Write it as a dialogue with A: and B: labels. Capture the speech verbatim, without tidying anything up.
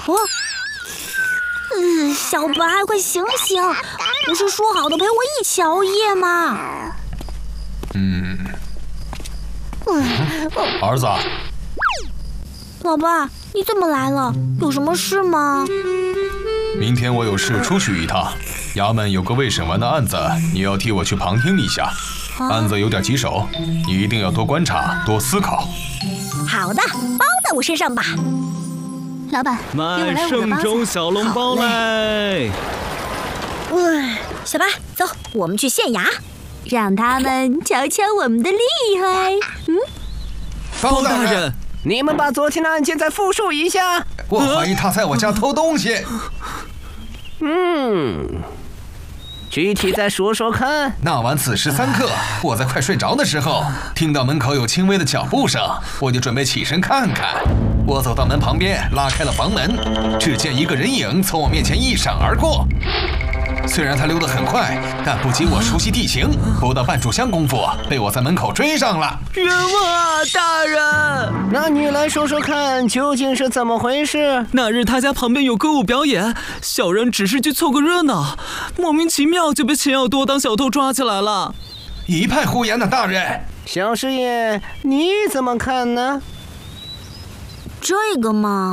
A: 哦，嗯，小白，快醒醒！不是说好的陪我一起熬夜吗？
B: 嗯。儿子，
A: 老爸，你怎么来了？有什么事吗？
B: 明天我有事出去一趟，衙门有个未审完的案子，你要替我去旁听一下。啊、案子有点棘手，你一定要多观察，多思考。
A: 好的，包在我身上吧。老板，给我来五个包子。
C: 盛中小笼包来。
A: 嗯，小白，走，我们去县衙，让他们瞧瞧我们的厉害。嗯，
B: 包大人，
D: 你们把昨天的案件再复述一下。
B: 我怀疑他在我家偷东西。
D: 嗯，具体再说说看。
B: 那晚子时三刻，我在快睡着的时候，听到门口有轻微的脚步声，我就准备起身看看。我走到门旁边，拉开了房门，只见一个人影从我面前一闪而过。虽然他溜得很快，但不及我熟悉地形，不到半炷香功夫，被我在门口追上了。
D: 冤枉啊，大人！那你来说说看，究竟是怎么回事？
C: 那日他家旁边有歌舞表演，小人只是去凑个热闹，莫名其妙就被钱要多当小偷抓起来了。
B: 一派胡言呢，大人。
D: 小师爷，你怎么看呢？
A: 这个嘛。